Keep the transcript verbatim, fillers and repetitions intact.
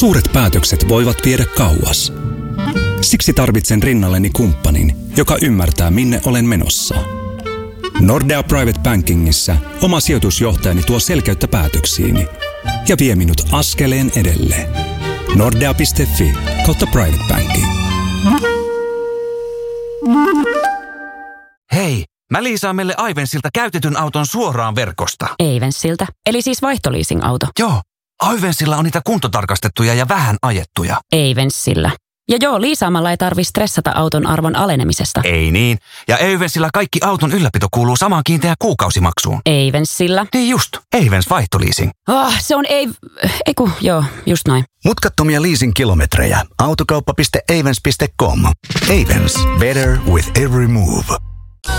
Suuret päätökset voivat viedä kauas. Siksi tarvitsen rinnalleni kumppanin, joka ymmärtää, minne olen menossa. Nordea Private Bankingissa oma sijoitusjohtajani tuo selkeyttä päätöksiini ja vie minut askeleen edelle. Nordea piste fi kautta Private Banking. Hei, mä liisaan meille Aivensilta käytetyn auton suoraan verkosta. Aivensilta, eli siis vaihtoliising-auto. Joo, Aivensilla on niitä kuntotarkastettuja ja vähän ajettuja. Aivensilla. Ja joo, liisaamalla ei tarvi stressata auton arvon alenemisesta. Ei niin. Ja Aivensilla kaikki auton ylläpito kuuluu samaan kiinteään kuukausimaksuun. Aivensilla. Niin just, Aivens vaihtoliising. Oh, se on ei... Eiku, joo, just noin. Mutkattomia leasing-kilometrejä. Autokauppa piste aivens piste com. Aivens. Better with every move.